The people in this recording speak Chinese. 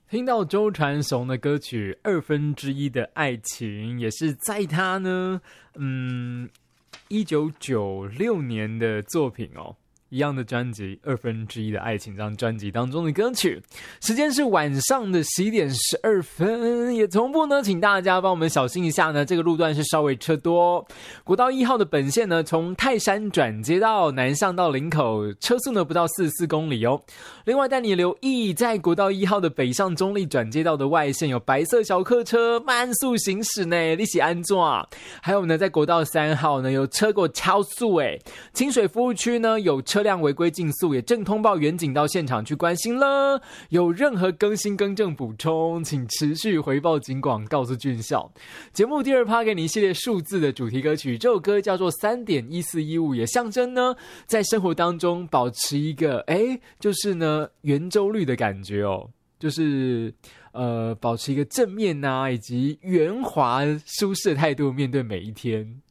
听到周传雄的歌曲1/2的爱情，也是在他呢1996年的作品哦，一样的专辑1/2的爱情这张专辑当中的歌曲。时间是晚上的11点12分，也同步呢请大家帮我们小心一下呢，这个路段是稍微车多。国道1号的本线呢，从泰山转接到南向到林口，车速呢不到44公里哦。另外带你留意，在国道1号的北上中立转接道的外线有白色小客车慢速行驶呢，你是安怎？还有呢，在国道3号呢有车给我超速诶，清水服务区呢有车辆违规竞速，也正通报远警到现场去关心了。有任何更新更正补充，请持续回报警广，告诉军校。节目第2趴给你一系列数字的主题歌曲，这首歌叫做 3.1415， 也象征呢在生活当中保持一个就是呢圆周率的感觉哦，就是保持一个正面啊以及圆滑舒适的态度面对每一天。